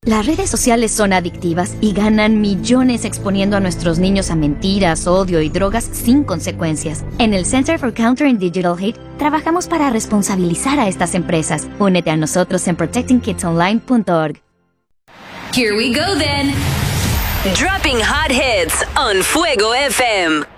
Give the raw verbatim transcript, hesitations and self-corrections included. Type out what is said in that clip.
Las redes sociales son adictivas y ganan millones exponiendo a nuestros niños a mentiras, odio y drogas sin consecuencias. En el Center for Countering Digital Hate trabajamos para responsabilizar a estas empresas. Únete a nosotros en protecting kids online punto org. Here we go then. Dropping hot hits on Fuego F M.